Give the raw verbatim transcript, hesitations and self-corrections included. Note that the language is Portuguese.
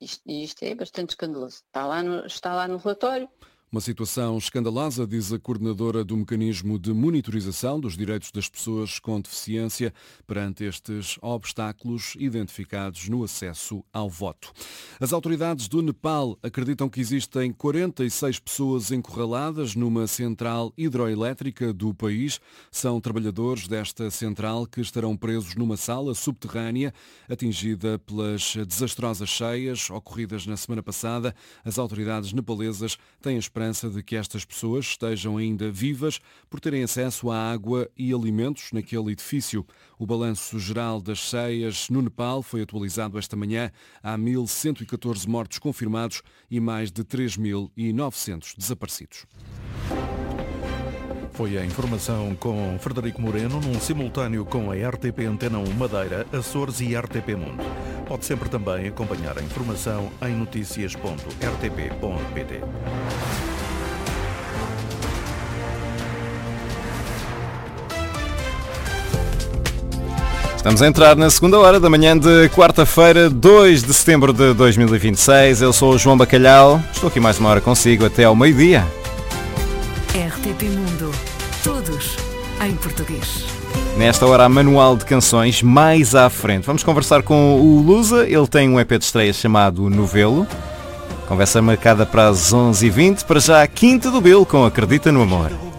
Isto, isto é bastante escandaloso. Está lá no, está lá no relatório. Uma situação escandalosa, diz a coordenadora do mecanismo de monitorização dos direitos das pessoas com deficiência perante estes obstáculos identificados no acesso ao voto. As autoridades do Nepal acreditam que existem quarenta e seis pessoas encurraladas numa central hidroelétrica do país. São trabalhadores desta central que estarão presos numa sala subterrânea atingida pelas desastrosas cheias ocorridas na semana passada. As autoridades nepalesas têm a esperança de que estas pessoas estejam ainda vivas por terem acesso à água e alimentos naquele edifício. O balanço geral das cheias no Nepal foi atualizado esta manhã. Há mil cento e catorze mortos confirmados e mais de três mil e novecentos desaparecidos. Foi a informação com Frederico Moreno, num simultâneo com a R T P Antena um Madeira, Açores e R T P Mundo. Pode sempre também acompanhar a informação em notícias ponto r t p ponto p t. Estamos a entrar na segunda hora da manhã de quarta-feira, dois de setembro de dois mil e vinte e seis. Eu sou o João Bacalhau, estou aqui mais uma hora consigo até ao meio-dia. R T P Mundo, todos em português. Nesta hora há manual de canções, mais à frente. Vamos conversar com o Lusa, ele tem um E P de estreia chamado Novelo. Conversa marcada para as onze e vinte, para já a Quinta do Bilo com Acredita no Amor.